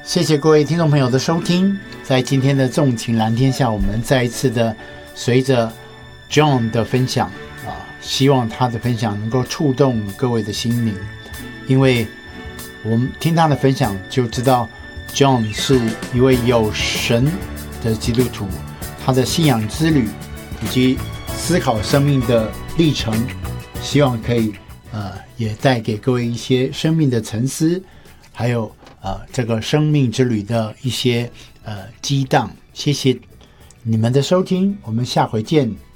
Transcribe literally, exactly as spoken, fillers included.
谢谢各位听众朋友的收听。在今天的纵情蓝天下，我们再一次的随着 John 的分享啊，希望他的分享能够触动各位的心灵，因为我们听他的分享就知道 John 是一位有神的基督徒，他的信仰之旅以及思考生命的历程，希望可以呃也带给各位一些生命的沉思，还有呃这个生命之旅的一些呃激荡。谢谢你们的收听，我们下回见。